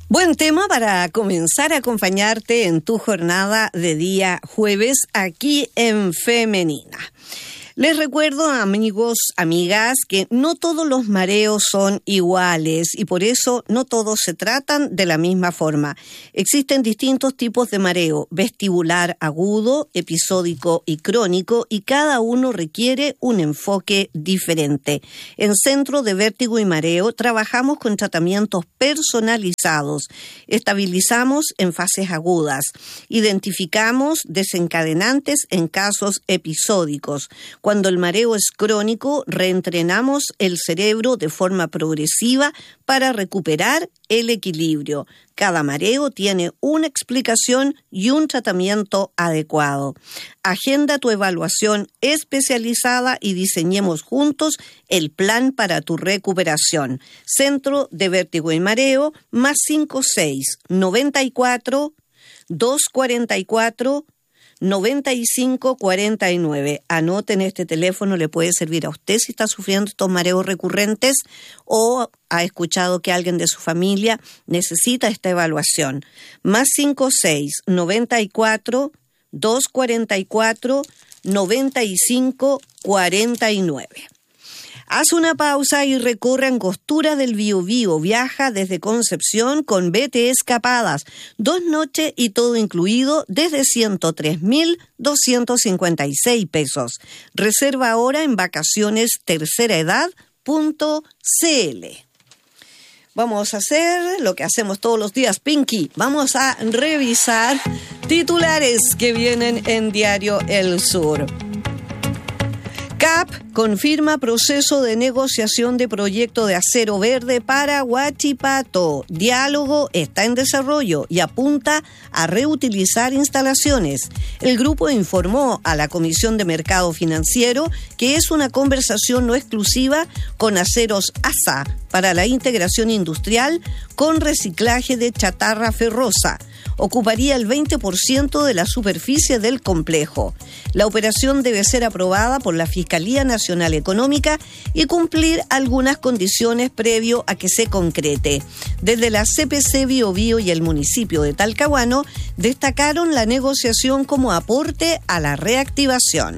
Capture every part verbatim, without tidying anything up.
Buen tema para comenzar a acompañarte en tu jornada de día jueves aquí en Femenina. Les recuerdo, amigos, amigas, que no todos los mareos son iguales y por eso no todos se tratan de la misma forma. Existen distintos tipos de mareo, vestibular agudo, episódico y crónico, y cada uno requiere un enfoque diferente. En Centro de Vértigo y Mareo trabajamos con tratamientos personalizados, estabilizamos en fases agudas, identificamos desencadenantes en casos episódicos. Cuando el mareo es crónico, reentrenamos el cerebro de forma progresiva para recuperar el equilibrio. Cada mareo tiene una explicación y un tratamiento adecuado. Agenda tu evaluación especializada y diseñemos juntos el plan para tu recuperación. Centro de Vértigo y Mareo, más cinco seis noventa y cuatro, doscientos cuarenta y cuatro, noventa y cinco cuarenta y nueve. Anoten este teléfono, le puede servir a usted si está sufriendo estos mareos recurrentes o ha escuchado que alguien de su familia necesita esta evaluación. Más cinco seis noventa y cuatro, doscientos cuarenta y cuatro, noventa y cinco cuarenta y nueve. Haz una pausa y recorre Angostura del Biobío. Viaja desde Concepción con B T Escapadas. Dos noches y todo incluido desde ciento tres mil doscientos cincuenta y seis pesos. Reserva ahora en vacaciones tercera edad punto c l. Vamos a hacer lo que hacemos todos los días, Pinky. Vamos a revisar titulares que vienen en Diario El Sur. C A P confirma proceso de negociación de proyecto de acero verde para Huachipato. Diálogo está en desarrollo y apunta a reutilizar instalaciones. El grupo informó a la Comisión de Mercado Financiero que es una conversación no exclusiva con Aceros A S A para la integración industrial con reciclaje de chatarra ferrosa. Ocuparía el veinte por ciento de la superficie del complejo. La operación debe ser aprobada por la Fiscalía Nacional Económica y cumplir algunas condiciones previo a que se concrete. Desde la C P C Biobío y el municipio de Talcahuano destacaron la negociación como aporte a la reactivación.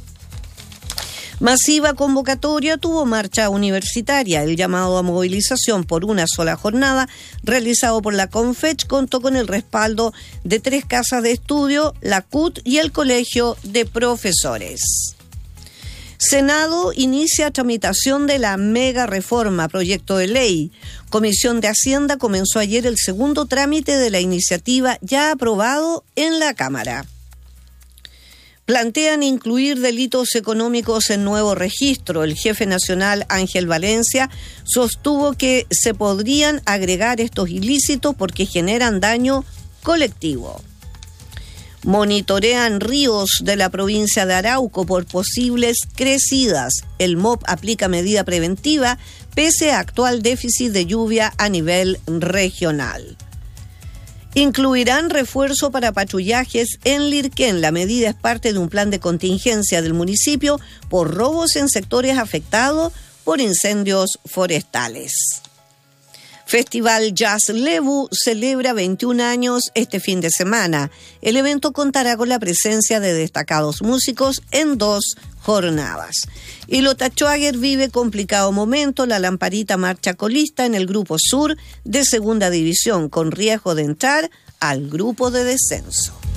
Masiva convocatoria tuvo marcha universitaria. El llamado a movilización por una sola jornada, realizado por la CONFECH, contó con el respaldo de tres casas de estudio, la C U T y el Colegio de Profesores. Senado inicia tramitación de la mega reforma, proyecto de ley. Comisión de Hacienda comenzó ayer el segundo trámite de la iniciativa ya aprobado en la Cámara. Plantean incluir delitos económicos en nuevo registro. El jefe nacional Ángel Valencia sostuvo que se podrían agregar estos ilícitos porque generan daño colectivo. Monitorean ríos de la provincia de Arauco por posibles crecidas. El M O P aplica medida preventiva pese a actual déficit de lluvia a nivel regional. Incluirán refuerzo para patrullajes en Lirquén. La medida es parte de un plan de contingencia del municipio por robos en sectores afectados por incendios forestales. Festival Jazz Lebu celebra veintiún años este fin de semana. El evento contará con la presencia de destacados músicos en dos jornadas. Y Lota Schwager vive complicado momento. La Lamparita marcha colista en el Grupo Sur de Segunda División con riesgo de entrar al grupo de descenso.